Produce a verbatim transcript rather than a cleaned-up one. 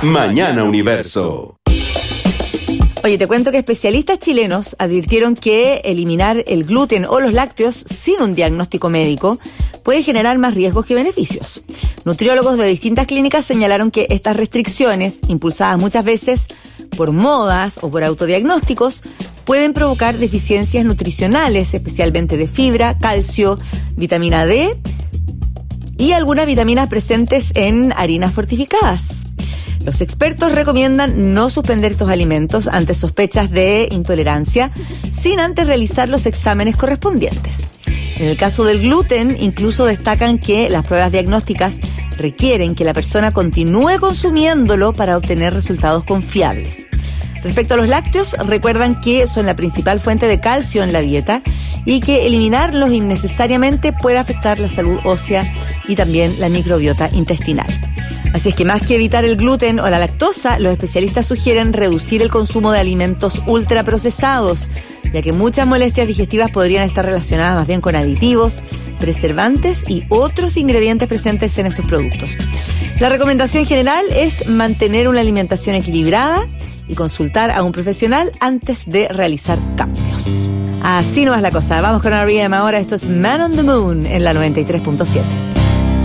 Mañana Universo. Oye, te cuento que especialistas chilenos advirtieron que eliminar el gluten o los lácteos sin un diagnóstico médico puede generar más riesgos que beneficios. Nutriólogos de distintas clínicas señalaron que estas restricciones, impulsadas muchas veces por modas o por autodiagnósticos, pueden provocar deficiencias nutricionales, especialmente de fibra, calcio, vitamina D y algunas vitaminas presentes en harinas fortificadas. Los expertos recomiendan no suspender estos alimentos ante sospechas de intolerancia sin antes realizar los exámenes correspondientes. En el caso del gluten, incluso destacan que las pruebas diagnósticas requieren que la persona continúe consumiéndolo para obtener resultados confiables. Respecto a los lácteos, recuerdan que son la principal fuente de calcio en la dieta y que eliminarlos innecesariamente puede afectar la salud ósea y también la microbiota intestinal. Así es que más que evitar el gluten o la lactosa, los especialistas sugieren reducir el consumo de alimentos ultraprocesados, ya que muchas molestias digestivas podrían estar relacionadas más bien con aditivos, preservantes y otros ingredientes presentes en estos productos. La recomendación general es mantener una alimentación equilibrada y consultar a un profesional antes de realizar cambios. Así no es la cosa. Vamos con R E M ahora. Esto es Man on the Moon en la noventa y tres punto siete.